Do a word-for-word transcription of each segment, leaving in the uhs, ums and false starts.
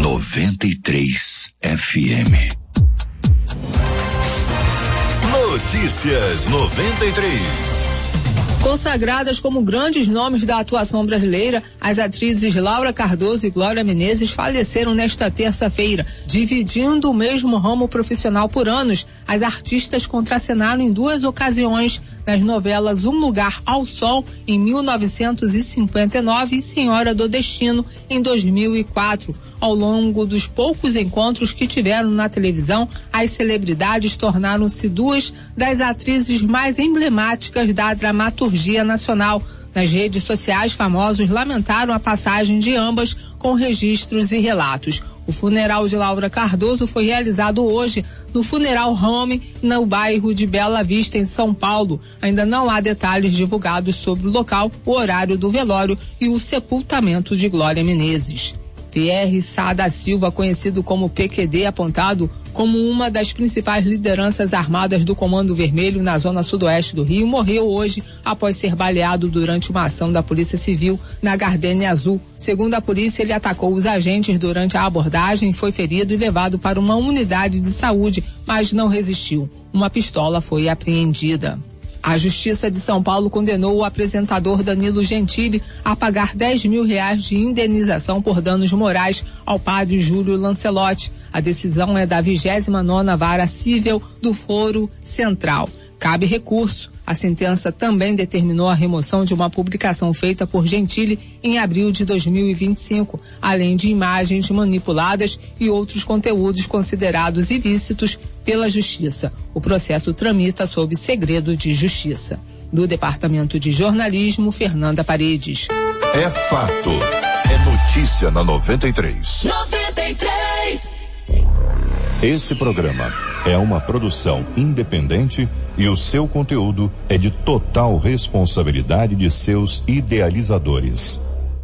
noventa e três F M. Notícias noventa e três. Consagradas como grandes nomes da atuação brasileira, as atrizes Laura Cardoso e Glória Menezes faleceram nesta terça-feira. Dividindo o mesmo ramo profissional por anos, as artistas contracenaram em duas ocasiões, nas novelas Um Lugar ao Sol, em mil novecentos e cinquenta e nove, e Senhora do Destino, em dois mil e quatro. Ao longo dos poucos encontros que tiveram na televisão, as celebridades tornaram-se duas das atrizes mais emblemáticas da dramaturgia nacional. Nas redes sociais, famosos lamentaram a passagem de ambas com registros e relatos. O funeral de Laura Cardoso foi realizado hoje no Funeral Home, no bairro de Bela Vista, em São Paulo. Ainda não há detalhes divulgados sobre o local, o horário do velório e o sepultamento de Glória Menezes. P R Sá da Silva, conhecido como P Q D, apontado como uma das principais lideranças armadas do Comando Vermelho na zona sudoeste do Rio, morreu hoje após ser baleado durante uma ação da Polícia Civil na Gardênia Azul. Segundo a polícia, ele atacou os agentes durante a abordagem, foi ferido e levado para uma unidade de saúde, mas não resistiu. Uma pistola foi apreendida. A Justiça de São Paulo condenou o apresentador Danilo Gentili a pagar dez mil reais de indenização por danos morais ao padre Júlio Lancelotti. A decisão é da vigésima nona Vara Cível do Foro Central. Cabe recurso. A sentença também determinou a remoção de uma publicação feita por Gentili em abril de dois mil e vinte e cinco, além de imagens manipuladas e outros conteúdos considerados ilícitos pela Justiça. O processo tramita sob segredo de justiça. Do Departamento de Jornalismo, Fernanda Paredes. É fato. É notícia na noventa e três. noventa e três. Esse programa é uma produção independente e o seu conteúdo é de total responsabilidade de seus idealizadores.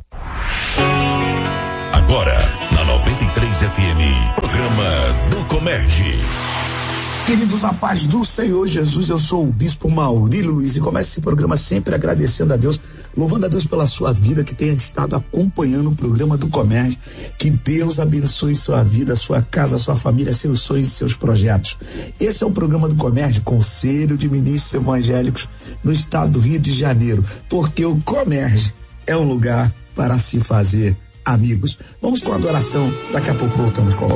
Agora, na noventa e três F M, programa do Comerge. Queridos, a paz do Senhor Jesus, eu sou o Bispo Maurílio Luiz e começo esse programa sempre agradecendo a Deus, louvando a Deus pela sua vida que tenha estado acompanhando o programa do Comerge. Que Deus abençoe sua vida, sua casa, sua família, seus sonhos e seus projetos. Esse é o programa do Comerge, Conselho de Ministros Evangélicos no estado do Rio de Janeiro, porque o Comerge é um lugar para se fazer amigos. Vamos com a adoração, daqui a pouco voltamos com